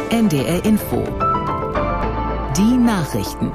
NDR Info. Die Nachrichten.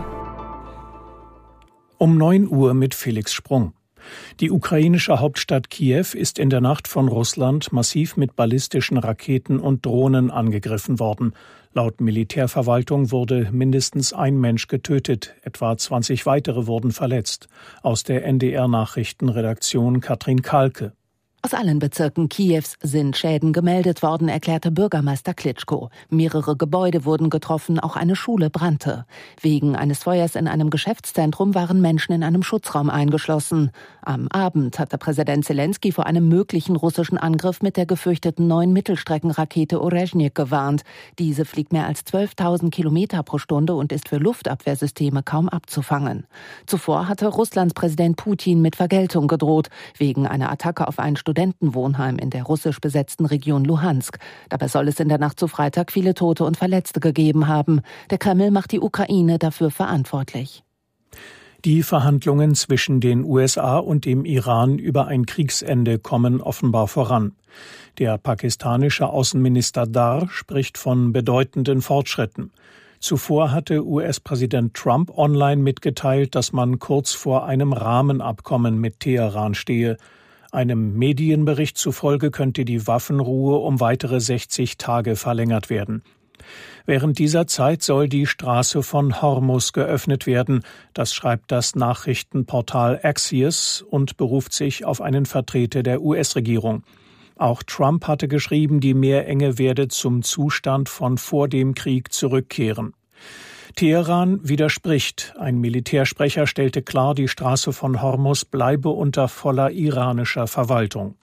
Um 9 Uhr mit Felix Sprung. Die ukrainische Hauptstadt Kiew ist in der Nacht von Russland massiv mit ballistischen Raketen und Drohnen angegriffen worden. Laut Militärverwaltung wurde mindestens ein Mensch getötet, etwa 20 weitere wurden verletzt. Aus der NDR-Nachrichtenredaktion Katrin Kahlke. Aus allen Bezirken Kiews sind Schäden gemeldet worden, erklärte Bürgermeister Klitschko. Mehrere Gebäude wurden getroffen, auch eine Schule brannte. Wegen eines Feuers in einem Geschäftszentrum waren Menschen in einem Schutzraum eingeschlossen. Am Abend hatte Präsident Zelensky vor einem möglichen russischen Angriff mit der gefürchteten neuen Mittelstreckenrakete Orezhnik gewarnt. Diese fliegt mehr als 12.000 Kilometer pro Stunde und ist für Luftabwehrsysteme kaum abzufangen. Zuvor hatte Russlands Präsident Putin mit Vergeltung gedroht, wegen einer Attacke auf ein Studentenwohnheim in der russisch besetzten Region Luhansk. Dabei soll es in der Nacht zu Freitag viele Tote und Verletzte gegeben haben. Der Kreml macht die Ukraine dafür verantwortlich. Die Verhandlungen zwischen den USA und dem Iran über ein Kriegsende kommen offenbar voran. Der pakistanische Außenminister Dar spricht von bedeutenden Fortschritten. Zuvor hatte US-Präsident Trump online mitgeteilt, dass man kurz vor einem Rahmenabkommen mit Teheran stehe. Einem Medienbericht zufolge könnte die Waffenruhe um weitere 60 Tage verlängert werden. Während dieser Zeit soll die Straße von Hormuz geöffnet werden. Das schreibt das Nachrichtenportal Axios und beruft sich auf einen Vertreter der US-Regierung. Auch Trump hatte geschrieben, die Meerenge werde zum Zustand von vor dem Krieg zurückkehren. Teheran widerspricht. Ein Militärsprecher stellte klar, die Straße von Hormuz bleibe unter voller iranischer Verwaltung.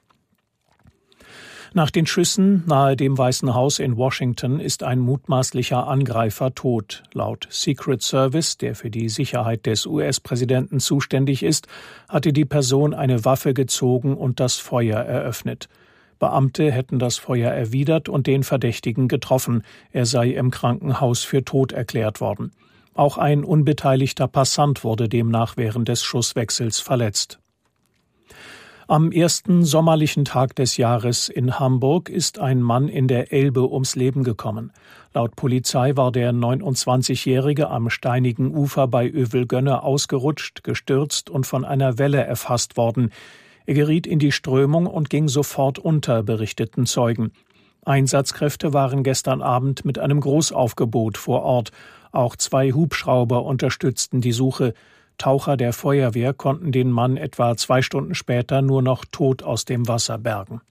Nach den Schüssen nahe dem Weißen Haus in Washington ist ein mutmaßlicher Angreifer tot. Laut Secret Service, der für die Sicherheit des US-Präsidenten zuständig ist, hatte die Person eine Waffe gezogen und das Feuer eröffnet. Beamte hätten das Feuer erwidert und den Verdächtigen getroffen. Er sei im Krankenhaus für tot erklärt worden. Auch ein unbeteiligter Passant wurde demnach während des Schusswechsels verletzt. Am ersten sommerlichen Tag des Jahres in Hamburg ist ein Mann in der Elbe ums Leben gekommen. Laut Polizei war der 29-Jährige am steinigen Ufer bei Övelgönne ausgerutscht, gestürzt und von einer Welle erfasst worden. Er geriet in die Strömung und ging sofort unter, berichteten Zeugen. Einsatzkräfte waren gestern Abend mit einem Großaufgebot vor Ort. Auch 2 Hubschrauber unterstützten die Suche. Taucher der Feuerwehr konnten den Mann etwa 2 Stunden später nur noch tot aus dem Wasser bergen.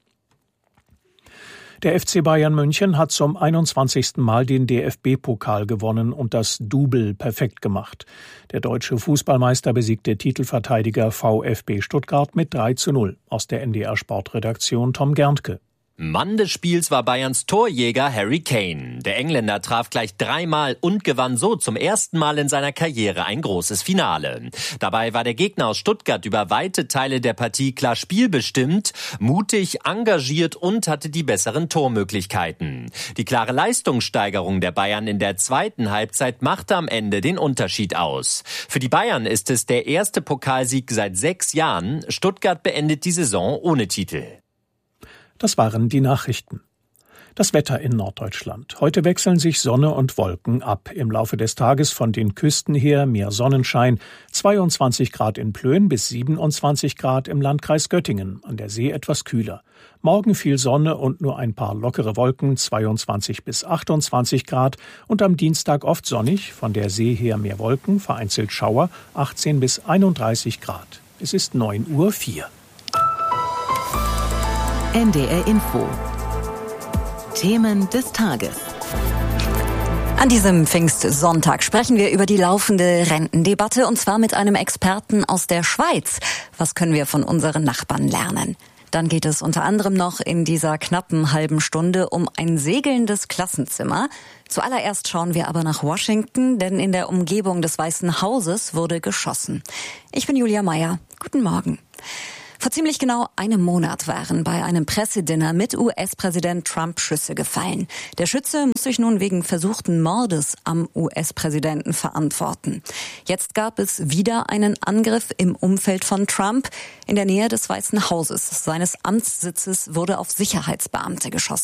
Der FC Bayern München hat zum 21. Mal den DFB-Pokal gewonnen und das Double perfekt gemacht. Der deutsche Fußballmeister besiegte Titelverteidiger VfB Stuttgart mit 3:0. Aus der NDR-Sportredaktion Tom Gerntke. Mann des Spiels war Bayerns Torjäger Harry Kane. Der Engländer traf gleich 3-mal und gewann so zum ersten Mal in seiner Karriere ein großes Finale. Dabei war der Gegner aus Stuttgart über weite Teile der Partie klar spielbestimmt, mutig, engagiert und hatte die besseren Tormöglichkeiten. Die klare Leistungssteigerung der Bayern in der zweiten Halbzeit machte am Ende den Unterschied aus. Für die Bayern ist es der erste Pokalsieg seit 6 Jahren. Stuttgart beendet die Saison ohne Titel. Das waren die Nachrichten. Das Wetter in Norddeutschland. Heute wechseln sich Sonne und Wolken ab. Im Laufe des Tages von den Küsten her mehr Sonnenschein. 22 Grad in Plön bis 27 Grad im Landkreis Göttingen. An der See etwas kühler. Morgen viel Sonne und nur ein paar lockere Wolken. 22 bis 28 Grad. Und am Dienstag oft sonnig. Von der See her mehr Wolken. Vereinzelt Schauer. 18 bis 31 Grad. Es ist 9:04 Uhr. NDR Info. Themen des Tages. An diesem Pfingstsonntag sprechen wir über die laufende Rentendebatte und zwar mit einem Experten aus der Schweiz. Was können wir von unseren Nachbarn lernen? Dann geht es unter anderem noch in dieser knappen halben Stunde um ein segelndes Klassenzimmer. Zuallererst schauen wir aber nach Washington, denn in der Umgebung des Weißen Hauses wurde geschossen. Ich bin Julia Meyer. Guten Morgen. Vor ziemlich genau einem Monat waren bei einem Pressedinner mit US-Präsident Trump Schüsse gefallen. Der Schütze muss sich nun wegen versuchten Mordes am US-Präsidenten verantworten. Jetzt gab es wieder einen Angriff im Umfeld von Trump. In der Nähe des Weißen Hauses, seines Amtssitzes, wurde auf Sicherheitsbeamte geschossen.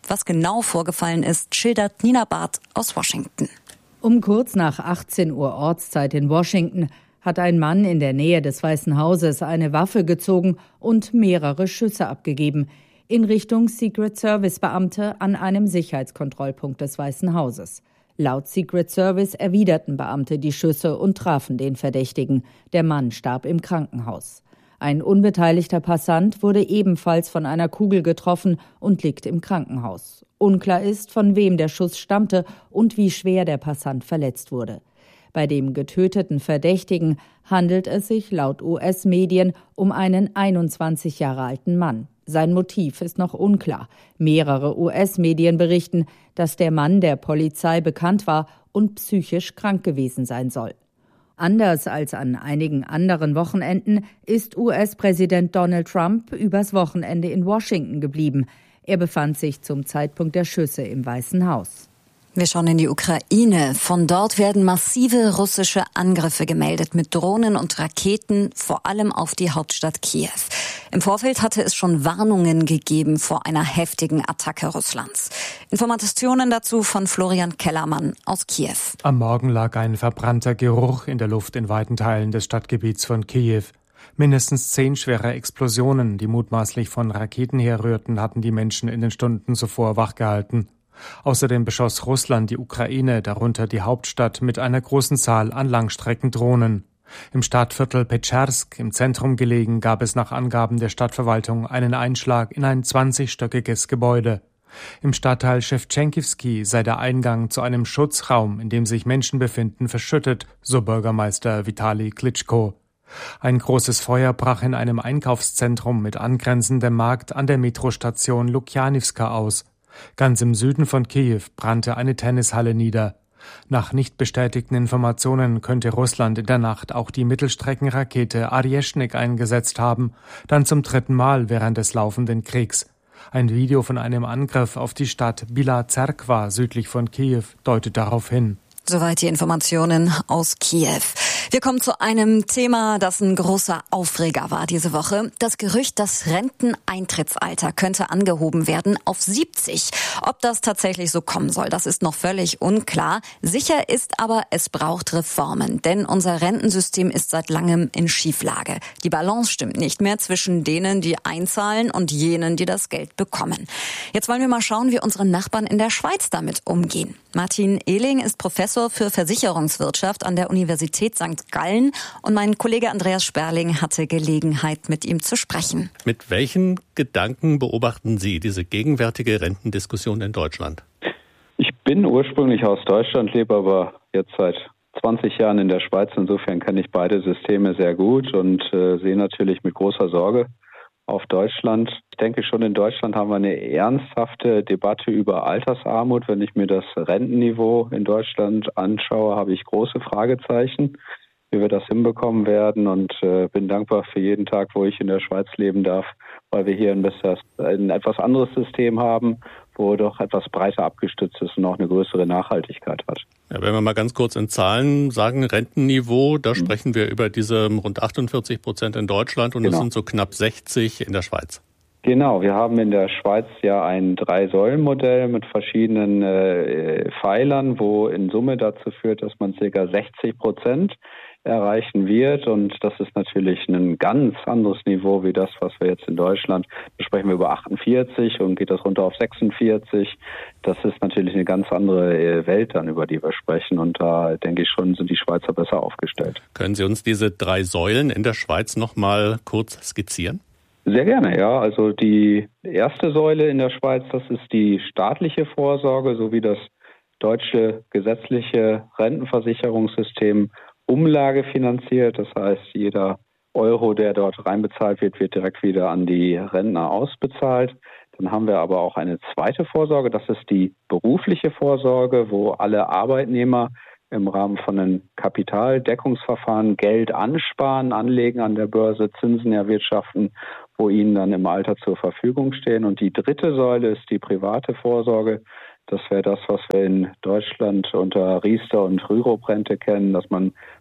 Was genau vorgefallen ist, schildert Nina Barth aus Washington. Um kurz nach 18 Uhr Ortszeit in Washington hat ein Mann in der Nähe des Weißen Hauses eine Waffe gezogen und mehrere Schüsse abgegeben in Richtung Secret Service Beamte an einem Sicherheitskontrollpunkt des Weißen Hauses. Laut Secret Service erwiderten Beamte die Schüsse und trafen den Verdächtigen. Der Mann starb im Krankenhaus. Ein unbeteiligter Passant wurde ebenfalls von einer Kugel getroffen und liegt im Krankenhaus. Unklar ist, von wem der Schuss stammte und wie schwer der Passant verletzt wurde. Bei dem getöteten Verdächtigen handelt es sich laut US-Medien um einen 21 Jahre alten Mann. Sein Motiv ist noch unklar. Mehrere US-Medien berichten, dass der Mann der Polizei bekannt war und psychisch krank gewesen sein soll. Anders als an einigen anderen Wochenenden ist US-Präsident Donald Trump übers Wochenende in Washington geblieben. Er befand sich zum Zeitpunkt der Schüsse im Weißen Haus. Wir schauen in die Ukraine. Von dort werden massive russische Angriffe gemeldet mit Drohnen und Raketen, vor allem auf die Hauptstadt Kiew. Im Vorfeld hatte es schon Warnungen gegeben vor einer heftigen Attacke Russlands. Informationen dazu von Florian Kellermann aus Kiew. Am Morgen lag ein verbrannter Geruch in der Luft in weiten Teilen des Stadtgebiets von Kiew. Mindestens 10 schwere Explosionen, die mutmaßlich von Raketen herrührten, hatten die Menschen in den Stunden zuvor wachgehalten. Außerdem beschoss Russland die Ukraine, darunter die Hauptstadt, mit einer großen Zahl an Langstreckendrohnen. Im Stadtviertel Petschersk, im Zentrum gelegen, gab es nach Angaben der Stadtverwaltung einen Einschlag in ein 20-stöckiges Gebäude. Im Stadtteil Schewtschenkivski sei der Eingang zu einem Schutzraum, in dem sich Menschen befinden, verschüttet, so Bürgermeister Vitali Klitschko. Ein großes Feuer brach in einem Einkaufszentrum mit angrenzendem Markt an der Metrostation Lukjanivska aus. Ganz im Süden von Kiew brannte eine Tennishalle nieder. Nach nicht bestätigten Informationen könnte Russland in der Nacht auch die Mittelstreckenrakete Arjeschnik eingesetzt haben, dann zum 3. Mal während des laufenden Kriegs. Ein Video von einem Angriff auf die Stadt Bila Zerkva südlich von Kiew deutet darauf hin. Soweit die Informationen aus Kiew. Wir kommen zu einem Thema, das ein großer Aufreger war diese Woche. Das Gerücht, das Renteneintrittsalter könnte angehoben werden auf 70. Ob das tatsächlich so kommen soll, das ist noch völlig unklar. Sicher ist aber, es braucht Reformen, denn unser Rentensystem ist seit langem in Schieflage. Die Balance stimmt nicht mehr zwischen denen, die einzahlen und jenen, die das Geld bekommen. Jetzt wollen wir mal schauen, wie unsere Nachbarn in der Schweiz damit umgehen. Martin Ehling ist Professor für Versicherungswirtschaft an der Universität St. Gallen und mein Kollege Andreas Sperling hatte Gelegenheit, mit ihm zu sprechen. Mit welchen Gedanken beobachten Sie diese gegenwärtige Rentendiskussion in Deutschland? Ich bin ursprünglich aus Deutschland, lebe aber jetzt seit 20 Jahren in der Schweiz. Insofern kenne ich beide Systeme sehr gut und sehe natürlich mit großer Sorge auf Deutschland. Ich denke schon, in Deutschland haben wir eine ernsthafte Debatte über Altersarmut. Wenn ich mir das Rentenniveau in Deutschland anschaue, habe ich große Fragezeichen, wie wir das hinbekommen werden, und bin dankbar für jeden Tag, wo ich in der Schweiz leben darf, weil wir hier ein etwas anderes System haben, wo doch etwas breiter abgestützt ist und auch eine größere Nachhaltigkeit hat. Ja, wenn wir mal ganz kurz in Zahlen sagen, Rentenniveau, da sprechen wir über diese rund 48% in Deutschland und es sind so knapp 60 in der Schweiz. Genau, wir haben in der Schweiz ja ein 3-Säulen-Modell mit verschiedenen Pfeilern, wo in Summe dazu führt, dass man ca. 60% erreichen wird, und das ist natürlich ein ganz anderes Niveau wie das, was wir jetzt in Deutschland, da sprechen wir über 48 und geht das runter auf 46. Das ist natürlich eine ganz andere Welt dann, über die wir sprechen, und da denke ich schon, sind die Schweizer besser aufgestellt. Können Sie uns diese 3 Säulen in der Schweiz noch mal kurz skizzieren? Sehr gerne, ja. Also die erste Säule in der Schweiz, das ist die staatliche Vorsorge sowie das deutsche gesetzliche Rentenversicherungssystem umlagefinanziert. Das heißt, jeder Euro, der dort reinbezahlt wird, wird direkt wieder an die Rentner ausbezahlt. Dann haben wir aber auch eine zweite Vorsorge, das ist die berufliche Vorsorge, wo alle Arbeitnehmer im Rahmen von einem Kapitaldeckungsverfahren Geld ansparen, anlegen an der Börse, Zinsen erwirtschaften, wo ihnen dann im Alter zur Verfügung stehen. Und die dritte Säule ist die private Vorsorge. Das wäre das, was wir in Deutschland unter Riester- und Rürup-Rente kennen, dass man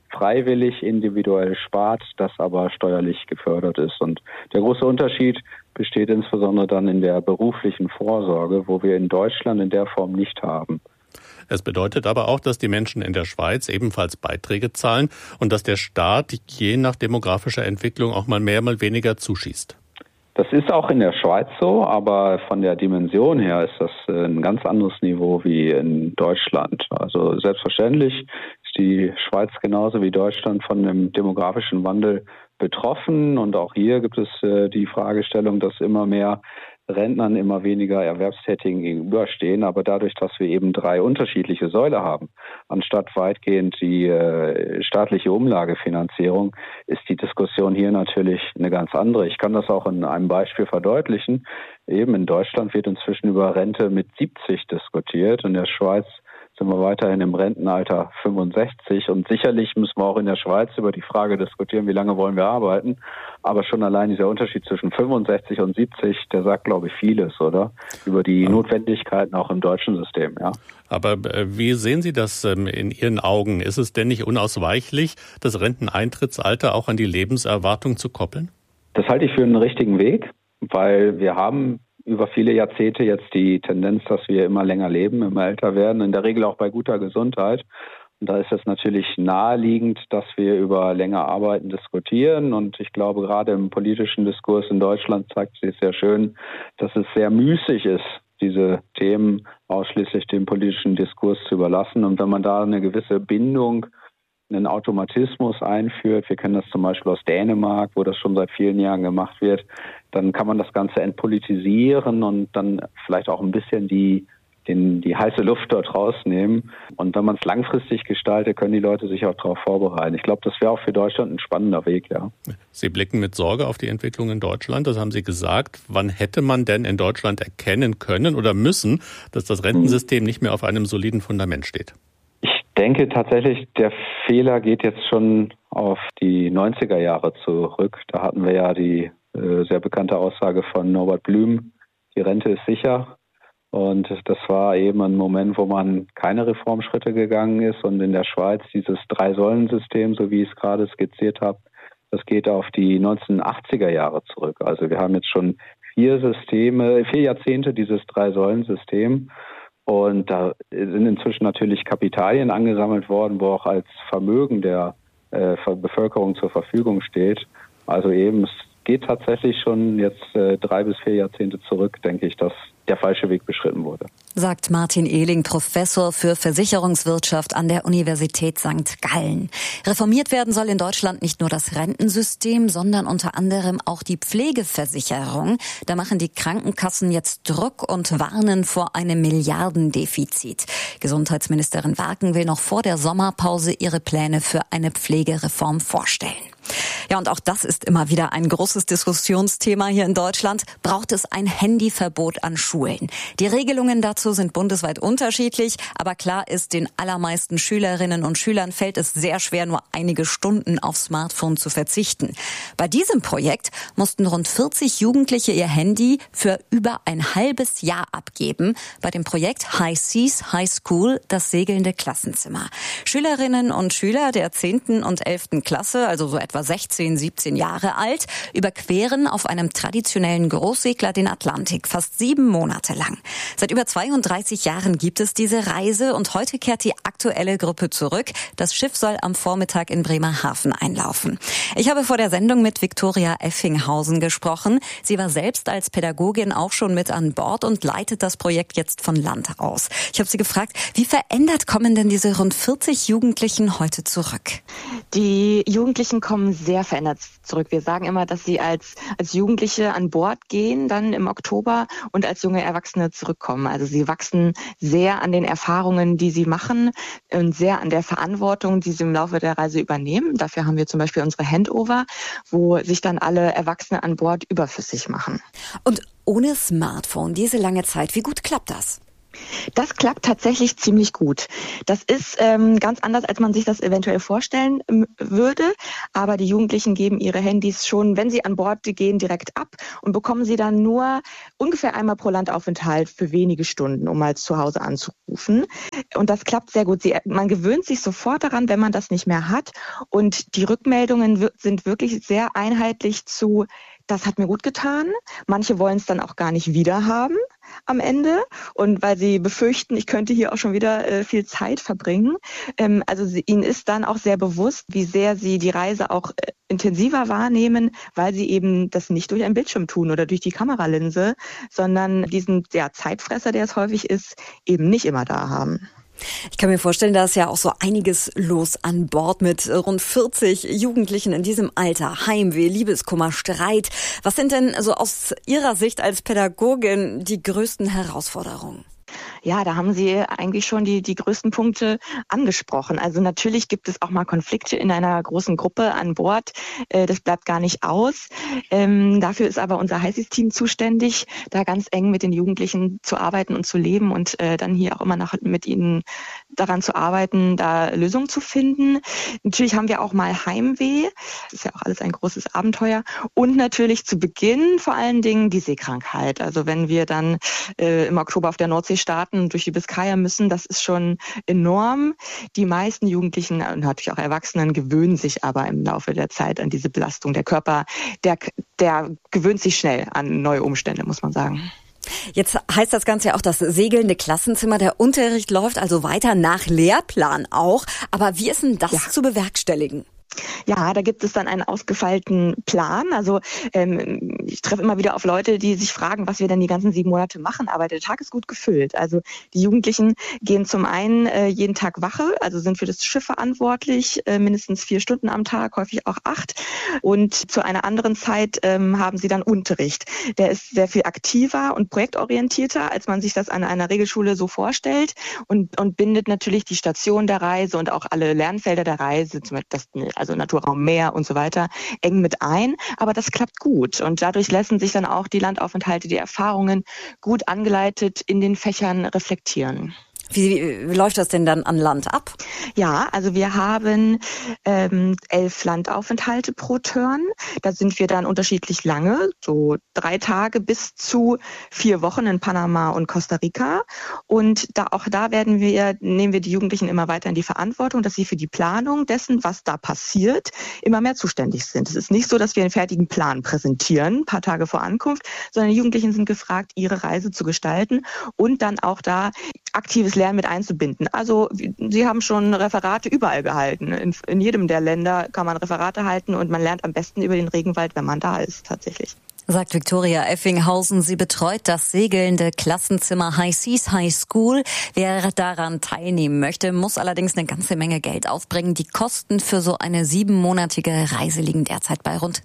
freiwillig, individuell spart, das aber steuerlich gefördert ist. Und der große Unterschied besteht insbesondere dann in der beruflichen Vorsorge, wo wir in Deutschland in der Form nicht haben. Es bedeutet aber auch, dass die Menschen in der Schweiz ebenfalls Beiträge zahlen und dass der Staat je nach demografischer Entwicklung auch mal mehr, mal weniger zuschießt. Das ist auch in der Schweiz so, aber von der Dimension her ist das ein ganz anderes Niveau wie in Deutschland. Also selbstverständlich ist die Schweiz genauso wie Deutschland von dem demografischen Wandel betroffen. Und auch hier gibt es die Fragestellung, dass immer mehr Rentnern immer weniger Erwerbstätigen gegenüberstehen. Aber dadurch, dass wir eben 3 unterschiedliche Säule haben, anstatt weitgehend die staatliche Umlagefinanzierung, ist die Diskussion hier natürlich eine ganz andere. Ich kann das auch in einem Beispiel verdeutlichen. Eben in Deutschland wird inzwischen über Rente mit 70 diskutiert. In der Schweiz sind wir weiterhin im Rentenalter 65 und sicherlich müssen wir auch in der Schweiz über die Frage diskutieren, wie lange wollen wir arbeiten. Aber schon allein dieser Unterschied zwischen 65 und 70, der sagt, glaube ich, vieles, oder? Über die Notwendigkeiten auch im deutschen System, ja. Aber wie sehen Sie das in Ihren Augen? Ist es denn nicht unausweichlich, das Renteneintrittsalter auch an die Lebenserwartung zu koppeln? Das halte ich für einen richtigen Weg, weil wir haben über viele Jahrzehnte jetzt die Tendenz, dass wir immer länger leben, immer älter werden, in der Regel auch bei guter Gesundheit. Und da ist es natürlich naheliegend, dass wir über länger Arbeiten diskutieren. Und ich glaube, gerade im politischen Diskurs in Deutschland zeigt sich sehr schön, dass es sehr müßig ist, diese Themen ausschließlich dem politischen Diskurs zu überlassen. Und wenn man da eine gewisse Bindung, einen Automatismus einführt, wir kennen das zum Beispiel aus Dänemark, wo das schon seit vielen Jahren gemacht wird, dann kann man das Ganze entpolitisieren und dann vielleicht auch ein bisschen die heiße Luft dort rausnehmen. Und wenn man es langfristig gestaltet, können die Leute sich auch darauf vorbereiten. Ich glaube, das wäre auch für Deutschland ein spannender Weg, ja. Sie blicken mit Sorge auf die Entwicklung in Deutschland, das haben Sie gesagt. Wann hätte man denn in Deutschland erkennen können oder müssen, dass das Rentensystem nicht mehr auf einem soliden Fundament steht? Ich denke tatsächlich, der Fehler geht jetzt schon auf die 90er Jahre zurück. Da hatten wir ja die sehr bekannte Aussage von Norbert Blüm, die Rente ist sicher. Und das war eben ein Moment, wo man keine Reformschritte gegangen ist. Und in der Schweiz dieses 3-Säulen-System, so wie ich es gerade skizziert habe, das geht auf die 1980er Jahre zurück. Also wir haben jetzt schon 4 Jahrzehnte dieses 3-Säulen-System. Und da sind inzwischen natürlich Kapitalien angesammelt worden, wo auch als Vermögen der Bevölkerung zur Verfügung steht. Also eben, es geht tatsächlich schon jetzt 3 bis 4 Jahrzehnte zurück, denke ich, dass der falsche Weg beschritten wurde. Sagt Martin Ehling, Professor für Versicherungswirtschaft an der Universität St. Gallen. Reformiert werden soll in Deutschland nicht nur das Rentensystem, sondern unter anderem auch die Pflegeversicherung. Da machen die Krankenkassen jetzt Druck und warnen vor einem Milliardendefizit. Gesundheitsministerin Wagen will noch vor der Sommerpause ihre Pläne für eine Pflegereform vorstellen. Ja, und auch das ist immer wieder ein großes Diskussionsthema hier in Deutschland. Braucht es ein Handyverbot an Schulen? Die Regelungen dazu sind bundesweit unterschiedlich, aber klar ist, den allermeisten Schülerinnen und Schülern fällt es sehr schwer, nur einige Stunden aufs Smartphone zu verzichten. Bei diesem Projekt mussten rund 40 Jugendliche ihr Handy für über ein halbes Jahr abgeben. Bei dem Projekt High Seas High School, das segelnde Klassenzimmer. Schülerinnen und Schüler der 10. und 11. Klasse, also so etwa 16, 17 Jahre alt, überqueren auf einem traditionellen Großsegler den Atlantik, fast 7 Monate lang. Seit über 32 Jahren gibt es diese Reise und heute kehrt die aktuelle Gruppe zurück. Das Schiff soll am Vormittag in Bremerhaven einlaufen. Ich habe vor der Sendung mit Viktoria Effinghausen gesprochen. Sie war selbst als Pädagogin auch schon mit an Bord und leitet das Projekt jetzt von Land aus. Ich habe sie gefragt, wie verändert kommen denn diese rund 40 Jugendlichen heute zurück? Die Jugendlichen kommen sehr verändert zurück. Wir sagen immer, dass sie als Jugendliche an Bord gehen, dann im Oktober und als junge Erwachsene zurückkommen. Also sie wachsen sehr an den Erfahrungen, die sie machen und sehr an der Verantwortung, die sie im Laufe der Reise übernehmen. Dafür haben wir zum Beispiel unsere Handover, wo sich dann alle Erwachsene an Bord überflüssig machen. Und ohne Smartphone diese lange Zeit, wie gut klappt das? Das klappt tatsächlich ziemlich gut. Das ist ganz anders, als man sich das eventuell vorstellen würde. Aber die Jugendlichen geben ihre Handys schon, wenn sie an Bord gehen, direkt ab und bekommen sie dann nur ungefähr einmal pro Landaufenthalt für wenige Stunden, um mal zu Hause anzurufen. Und das klappt sehr gut. Man gewöhnt sich sofort daran, wenn man das nicht mehr hat. Und die Rückmeldungen sind wirklich sehr einheitlich zu: Das hat mir gut getan. Manche wollen es dann auch gar nicht wieder haben am Ende. Und weil sie befürchten, ich könnte hier auch schon wieder viel Zeit verbringen. Ihnen ist dann auch sehr bewusst, wie sehr sie die Reise auch intensiver wahrnehmen, weil sie eben das nicht durch einen Bildschirm tun oder durch die Kameralinse, sondern diesen Zeitfresser, der es häufig ist, eben nicht immer da haben. Ich kann mir vorstellen, da ist ja auch so einiges los an Bord mit rund 40 Jugendlichen in diesem Alter. Heimweh, Liebeskummer, Streit. Was sind denn so aus Ihrer Sicht als Pädagogin die größten Herausforderungen? Ja, da haben Sie eigentlich schon die größten Punkte angesprochen. Also natürlich gibt es auch mal Konflikte in einer großen Gruppe an Bord. Das bleibt gar nicht aus. Dafür ist aber unser HISES-Team zuständig, da ganz eng mit den Jugendlichen zu arbeiten und zu leben und dann hier auch immer noch mit ihnen daran zu arbeiten, da Lösungen zu finden. Natürlich haben wir auch mal Heimweh. Das ist ja auch alles ein großes Abenteuer. Und natürlich zu Beginn vor allen Dingen die Seekrankheit. Also wenn wir dann im Oktober auf der Nordsee starten und durch die Biskaya müssen, das ist schon enorm. Die meisten Jugendlichen und natürlich auch Erwachsenen gewöhnen sich aber im Laufe der Zeit an diese Belastung. Der Körper, der gewöhnt sich schnell an neue Umstände, muss man sagen. Jetzt heißt das Ganze ja auch das segelnde Klassenzimmer. Der Unterricht läuft also weiter nach Lehrplan auch. Aber wie ist denn das zu bewerkstelligen? Ja, da gibt es dann einen ausgefeilten Plan. Also ich treffe immer wieder auf Leute, die sich fragen, was wir denn die ganzen 7 Monate machen. Aber der Tag ist gut gefüllt. Also die Jugendlichen gehen zum einen jeden Tag Wache, also sind für das Schiff verantwortlich, mindestens 4 Stunden am Tag, häufig auch 8. Und zu einer anderen Zeit haben sie dann Unterricht. Der ist sehr viel aktiver und projektorientierter, als man sich das an einer Regelschule so vorstellt und bindet natürlich die Station der Reise und auch alle Lernfelder der Reise, zum Beispiel also Naturraum, Meer und so weiter, eng mit ein. Aber das klappt gut. Und dadurch lassen sich dann auch die Landaufenthalte, die Erfahrungen gut angeleitet in den Fächern reflektieren. Wie läuft das denn dann an Land ab? Ja, also wir haben 11 Landaufenthalte pro Turn. Da sind wir dann unterschiedlich lange, so 3 Tage bis zu 4 Wochen in Panama und Costa Rica. Und da nehmen wir die Jugendlichen immer weiter in die Verantwortung, dass sie für die Planung dessen, was da passiert, immer mehr zuständig sind. Es ist nicht so, dass wir einen fertigen Plan präsentieren, ein paar Tage vor Ankunft, sondern die Jugendlichen sind gefragt, ihre Reise zu gestalten und dann auch da aktives Lernen mit einzubinden. Also Sie haben schon Referate überall gehalten. In jedem der Länder kann man Referate halten und man lernt am besten über den Regenwald, wenn man da ist, tatsächlich. Sagt Viktoria Effenhausen. Sie betreut das segelnde Klassenzimmer HISES High School. Wer daran teilnehmen möchte, muss allerdings eine ganze Menge Geld aufbringen. Die Kosten für so eine 7-monatige Reise liegen derzeit bei rund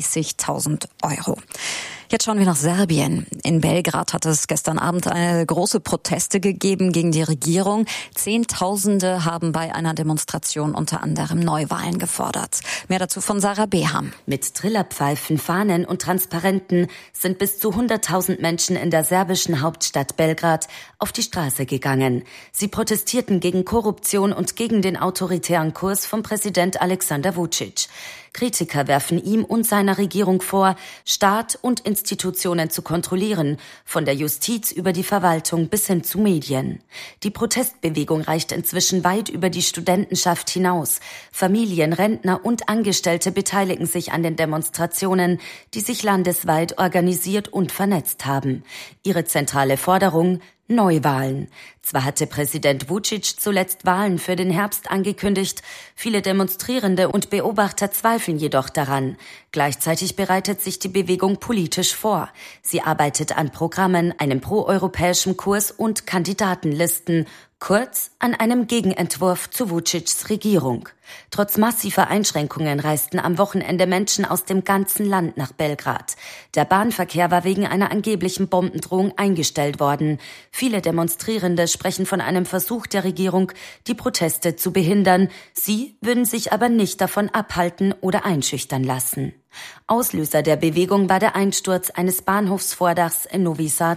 30.000 €. Jetzt schauen wir nach Serbien. In Belgrad hat es gestern Abend große Proteste gegeben gegen die Regierung. Zehntausende haben bei einer Demonstration unter anderem Neuwahlen gefordert. Mehr dazu von Sarah Beham. Mit Trillerpfeifen, Fahnen und Transparenten sind bis zu 100.000 Menschen in der serbischen Hauptstadt Belgrad auf die Straße gegangen. Sie protestierten gegen Korruption und gegen den autoritären Kurs von Präsident Aleksandar Vučić. Kritiker werfen ihm und seiner Regierung vor, Staat und Institutionen zu kontrollieren, von der Justiz über die Verwaltung bis hin zu Medien. Die Protestbewegung reicht inzwischen weit über die Studentenschaft hinaus. Familien, Rentner und Angestellte beteiligen sich an den Demonstrationen, die sich landesweit organisiert und vernetzt haben. Ihre zentrale Forderung: Neuwahlen. Zwar hatte Präsident Vučić zuletzt Wahlen für den Herbst angekündigt, viele Demonstrierende und Beobachter zweifeln jedoch daran. Gleichzeitig bereitet sich die Bewegung politisch vor. Sie arbeitet an Programmen, einem proeuropäischen Kurs und Kandidatenlisten, kurz an einem Gegenentwurf zu Vučićs Regierung. Trotz massiver Einschränkungen reisten am Wochenende Menschen aus dem ganzen Land nach Belgrad. Der Bahnverkehr war wegen einer angeblichen Bombendrohung eingestellt worden. Viele Demonstrierende sprechen von einem Versuch der Regierung, die Proteste zu behindern. Sie würden sich aber nicht davon abhalten oder einschüchtern lassen. Auslöser der Bewegung war der Einsturz eines Bahnhofsvordachs in Novi Sad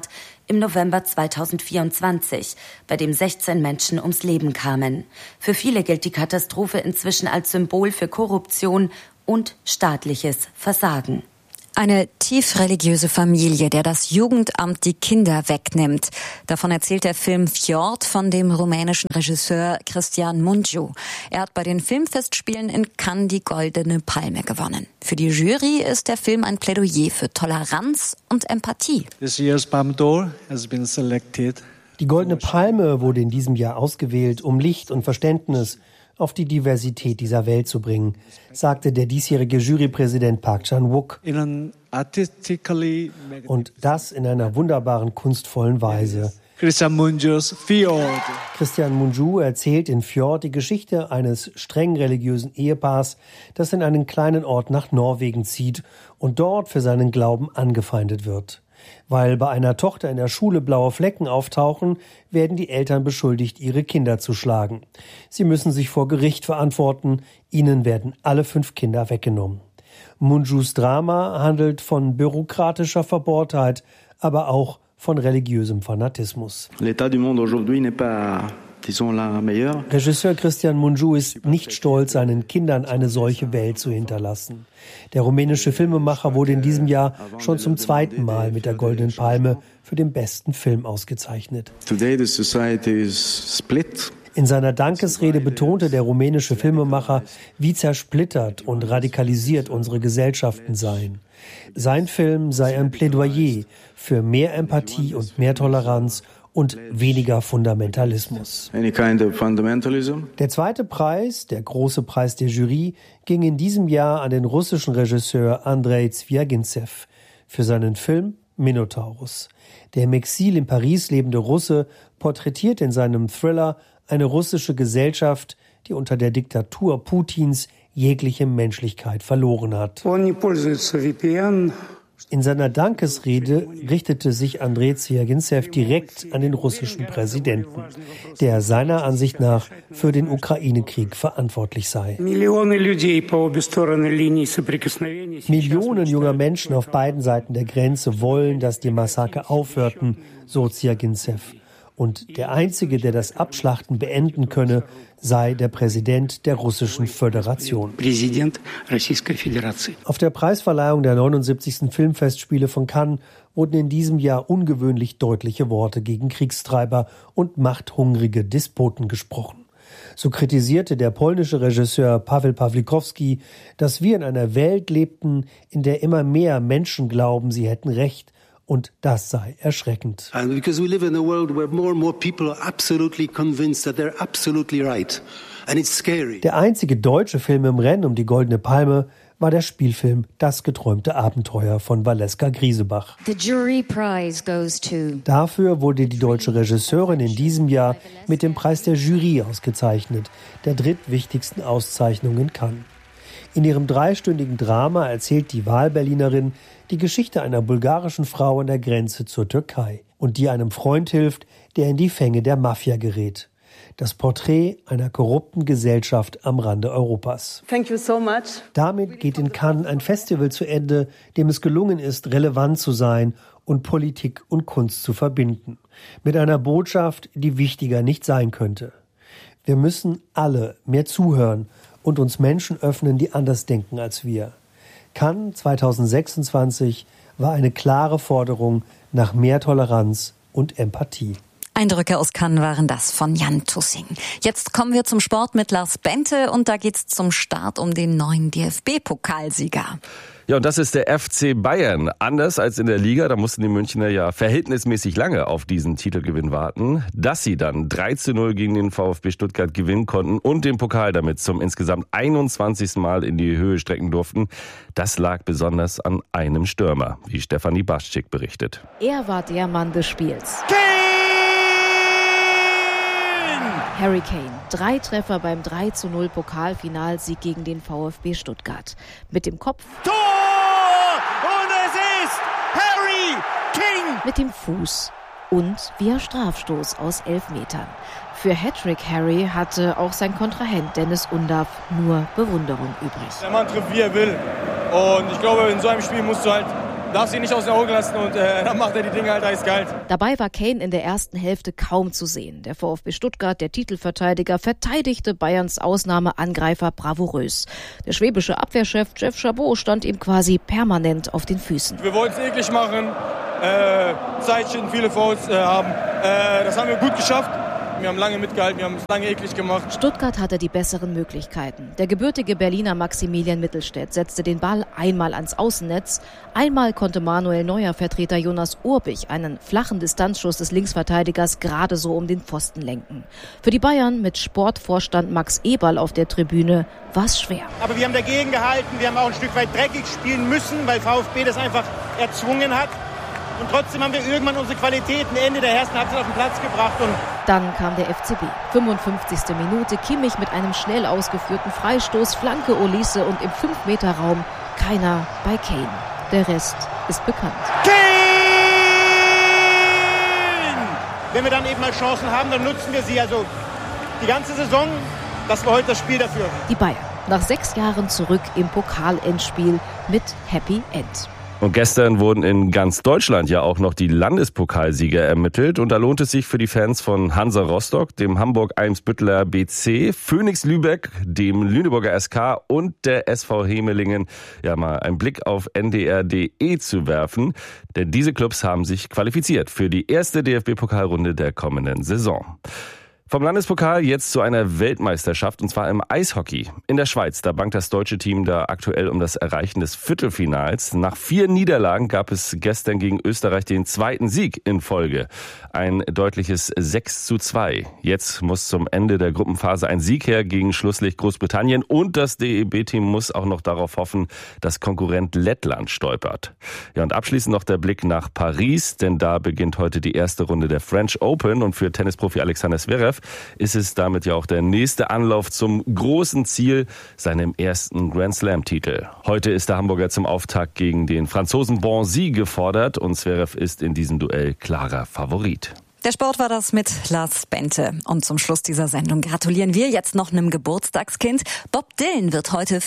im November 2024, bei dem 16 Menschen ums Leben kamen. Für viele gilt die Katastrophe inzwischen als Symbol für Korruption und staatliches Versagen. Eine tief religiöse Familie, der das Jugendamt die Kinder wegnimmt. Davon erzählt der Film Fjord von dem rumänischen Regisseur Cristian Mungiu. Er hat bei den Filmfestspielen in Cannes die Goldene Palme gewonnen. Für die Jury ist der Film ein Plädoyer für Toleranz und Empathie. This year's Palme d'Or has been selected. Die Goldene Palme wurde in diesem Jahr ausgewählt, um Licht und Verständnis auf die Diversität dieser Welt zu bringen, sagte der diesjährige Jurypräsident Park Chan-wook. Und das in einer wunderbaren, kunstvollen Weise. Cristian Mungiu's Fjord. Cristian Mungiu erzählt in Fjord die Geschichte eines streng religiösen Ehepaars, das in einen kleinen Ort nach Norwegen zieht und dort für seinen Glauben angefeindet wird. Weil bei einer Tochter in der Schule blaue Flecken auftauchen, werden die Eltern beschuldigt, ihre Kinder zu schlagen. Sie müssen sich vor Gericht verantworten. Ihnen werden alle 5 Kinder weggenommen. Mungius Drama handelt von bürokratischer Verbohrtheit, aber auch von religiösem Fanatismus. L'état du monde aujourd'hui n'est pas, disons, la meilleure. Regisseur Cristian Mungiu ist nicht stolz, seinen Kindern eine solche Welt zu hinterlassen. Der rumänische Filmemacher wurde in diesem Jahr schon zum 2. Mal mit der Goldenen Palme für den besten Film ausgezeichnet. Today the society is split. In seiner Dankesrede betonte der rumänische Filmemacher, wie zersplittert und radikalisiert unsere Gesellschaften seien. Sein Film sei ein Plädoyer für mehr Empathie und mehr Toleranz und weniger Fundamentalismus. Der zweite Preis, der große Preis der Jury, ging in diesem Jahr an den russischen Regisseur Andrei Zwjagintsew für seinen Film Minotaurus. Der im Exil in Paris lebende Russe porträtiert in seinem Thriller eine russische Gesellschaft, die unter der Diktatur Putins jegliche Menschlichkeit verloren hat. In seiner Dankesrede richtete sich Andrei Zwjagintsew direkt an den russischen Präsidenten, der seiner Ansicht nach für den Ukraine-Krieg verantwortlich sei. Millionen junger Menschen auf beiden Seiten der Grenze wollen, dass die Massaker aufhörten, so Zwjagintsew. Und der Einzige, der das Abschlachten beenden könne, sei der Präsident der Russischen Föderation. Auf der Preisverleihung der 79. Filmfestspiele von Cannes wurden in diesem Jahr ungewöhnlich deutliche Worte gegen Kriegstreiber und machthungrige Despoten gesprochen. So kritisierte der polnische Regisseur Paweł Pawlikowski, dass wir in einer Welt lebten, in der immer mehr Menschen glauben, sie hätten Recht, und das sei erschreckend. And because we live in a world where more and more people are absolutely convinced that they're absolutely right. And it's scary. Der einzige deutsche Film im Rennen um die Goldene Palme war der Spielfilm Das geträumte Abenteuer von Valeska Griesebach. The jury prize goes to. Dafür wurde die deutsche Regisseurin in diesem Jahr mit dem Preis der Jury ausgezeichnet, der drittwichtigsten Auszeichnung in Cannes. In ihrem 3-stündigen Drama erzählt die Wahlberlinerin die Geschichte einer bulgarischen Frau an der Grenze zur Türkei und die einem Freund hilft, der in die Fänge der Mafia gerät. Das Porträt einer korrupten Gesellschaft am Rande Europas. Thank you so much. Damit geht in Cannes ein Festival zu Ende, dem es gelungen ist, relevant zu sein und Politik und Kunst zu verbinden. Mit einer Botschaft, die wichtiger nicht sein könnte. Wir müssen alle mehr zuhören und uns Menschen öffnen, die anders denken als wir. Cannes 2026 war eine klare Forderung nach mehr Toleranz und Empathie. Eindrücke aus Cannes waren das von Jan Tussing. Jetzt kommen wir zum Sport mit Lars Bente und da geht's zum Start um den neuen DFB-Pokalsieger. Ja, und das ist der FC Bayern. Anders als in der Liga, da mussten die Münchner ja verhältnismäßig lange auf diesen Titelgewinn warten. Dass sie dann 3:0 gegen den VfB Stuttgart gewinnen konnten und den Pokal damit zum insgesamt 21. Mal in die Höhe strecken durften, das lag besonders an einem Stürmer, wie Stefanie Baschik berichtet. Er war der Mann des Spiels. Harry Kane, 3 Treffer beim 3:0 Pokalfinalsieg gegen den VfB Stuttgart. Mit dem Kopf Tor! Und es ist Harry Kane! Mit dem Fuß und via Strafstoß aus 11 Metern. Für Hattrick Harry hatte auch sein Kontrahent Dennis Undav nur Bewunderung übrig. Der Mann trifft, wie er will. Und ich glaube, in so einem Spiel musst du halt darfst ihn nicht aus den Augen lassen und dann macht er die Dinge halt eiskalt. Dabei war Kane in der ersten Hälfte kaum zu sehen. Der VfB Stuttgart, der Titelverteidiger, verteidigte Bayerns Ausnahmeangreifer bravourös. Der schwäbische Abwehrchef Jeff Chabot stand ihm quasi permanent auf den Füßen. Wir wollten es eklig machen, Zeitchen, viele Fouls haben. Das haben wir gut geschafft. Wir haben lange mitgehalten, wir haben es lange eklig gemacht. Stuttgart hatte die besseren Möglichkeiten. Der gebürtige Berliner Maximilian Mittelstädt setzte den Ball einmal ans Außennetz. Einmal konnte Manuel Neuer-Vertreter Jonas Urbich einen flachen Distanzschuss des Linksverteidigers gerade so um den Pfosten lenken. Für die Bayern mit Sportvorstand Max Eberl auf der Tribüne war es schwer. Aber wir haben dagegen gehalten, wir haben auch ein Stück weit dreckig spielen müssen, weil VfB das einfach erzwungen hat. Und trotzdem haben wir irgendwann unsere Qualitäten Ende der ersten Halbzeit auf den Platz gebracht. Und dann kam der FCB. 55. Minute, Kimmich mit einem schnell ausgeführten Freistoß, Flanke Olise und im 5-Meter-Raum keiner bei Kane. Der Rest ist bekannt. Kane! Wenn wir dann eben mal Chancen haben, dann nutzen wir sie. Also die ganze Saison, das war heute das Spiel dafür. Die Bayern nach 6 Jahren zurück im Pokalendspiel mit Happy End. Und gestern wurden in ganz Deutschland ja auch noch die Landespokalsieger ermittelt. Und da lohnt es sich für die Fans von Hansa Rostock, dem Hamburg-Eimsbütteler BC, Phoenix Lübeck, dem Lüneburger SK und der SV Hemelingen ja mal einen Blick auf ndr.de zu werfen. Denn diese Clubs haben sich qualifiziert für die erste DFB-Pokalrunde der kommenden Saison. Vom Landespokal jetzt zu einer Weltmeisterschaft, und zwar im Eishockey. In der Schweiz, da bangt das deutsche Team da aktuell um das Erreichen des Viertelfinals. Nach 4 Niederlagen gab es gestern gegen Österreich den zweiten Sieg in Folge. Ein deutliches 6:2. Jetzt muss zum Ende der Gruppenphase ein Sieg her gegen Schlusslicht Großbritannien. Und das DEB-Team muss auch noch darauf hoffen, dass Konkurrent Lettland stolpert. Ja, und abschließend noch der Blick nach Paris, denn da beginnt heute die erste Runde der French Open. Und für Tennisprofi Alexander Zverev ist es damit ja auch der nächste Anlauf zum großen Ziel, seinem ersten Grand Slam-Titel. Heute ist der Hamburger zum Auftakt gegen den Franzosen Bonzi gefordert und Zverev ist in diesem Duell klarer Favorit. Der Sport war das mit Lars Bente. Und zum Schluss dieser Sendung gratulieren wir jetzt noch einem Geburtstagskind. Bob Dylan wird heute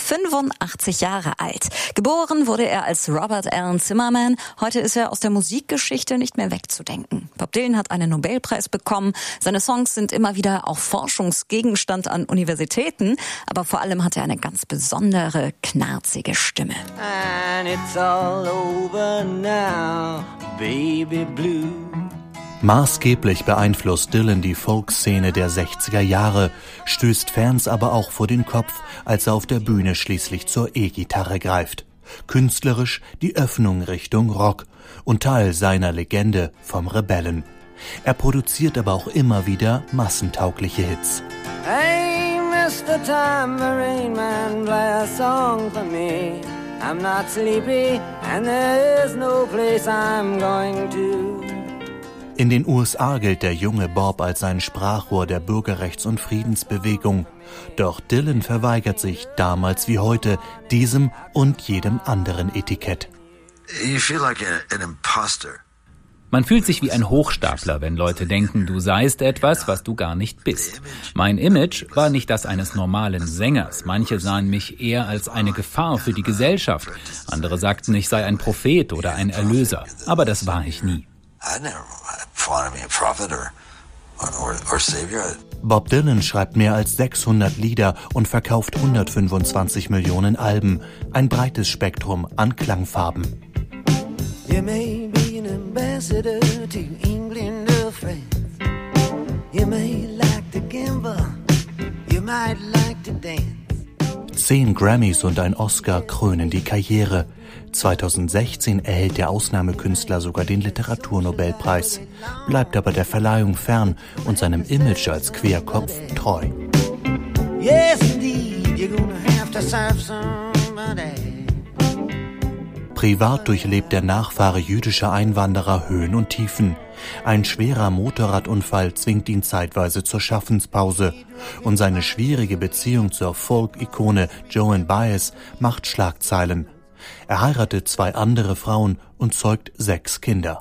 85 Jahre alt. Geboren wurde er als Robert Allen Zimmerman. Heute ist er aus der Musikgeschichte nicht mehr wegzudenken. Bob Dylan hat einen Nobelpreis bekommen. Seine Songs sind immer wieder auch Forschungsgegenstand an Universitäten. Aber vor allem hat er eine ganz besondere, knarzige Stimme. And it's all over now, baby blue. Maßgeblich beeinflusst Dylan die Folkszene der 60er Jahre, stößt Fans aber auch vor den Kopf, als er auf der Bühne schließlich zur E-Gitarre greift. Künstlerisch die Öffnung Richtung Rock und Teil seiner Legende vom Rebellen. Er produziert aber auch immer wieder massentaugliche Hits. Hey, Mr. Tambourine Man, play a song for me. I'm not sleepy and there is no place I'm going to. In den USA gilt der junge Bob als ein Sprachrohr der Bürgerrechts- und Friedensbewegung. Doch Dylan verweigert sich, damals wie heute, diesem und jedem anderen Etikett. You feel like an imposter. Man fühlt sich wie ein Hochstapler, wenn Leute denken, du seist etwas, was du gar nicht bist. Mein Image war nicht das eines normalen Sängers. Manche sahen mich eher als eine Gefahr für die Gesellschaft. Andere sagten, ich sei ein Prophet oder ein Erlöser. Aber das war ich nie. Bob Dylan schreibt mehr als 600 Lieder und verkauft 125 Millionen Alben. Ein breites Spektrum an Klangfarben. You may be an ambassador to England or France. You may like to gamble. You might like to dance. 10 Grammys und ein Oscar krönen die Karriere. 2016 erhält der Ausnahmekünstler sogar den Literaturnobelpreis, bleibt aber der Verleihung fern und seinem Image als Querkopf treu. Yes, indeed, you're gonna have to serve somebody. Privat durchlebt der Nachfahre jüdischer Einwanderer Höhen und Tiefen. Ein schwerer Motorradunfall zwingt ihn zeitweise zur Schaffenspause. Und seine schwierige Beziehung zur Folk-Ikone Joan Baez macht Schlagzeilen. Er heiratet 2 andere Frauen und zeugt 6 Kinder.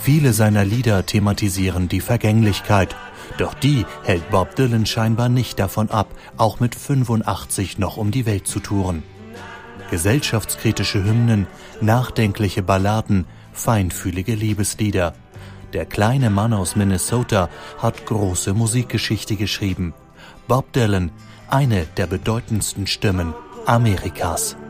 Viele seiner Lieder thematisieren die Vergänglichkeit. Doch die hält Bob Dylan scheinbar nicht davon ab, auch mit 85 noch um die Welt zu touren. Gesellschaftskritische Hymnen, nachdenkliche Balladen, feinfühlige Liebeslieder. Der kleine Mann aus Minnesota hat große Musikgeschichte geschrieben. Bob Dylan, eine der bedeutendsten Stimmen Amerikas.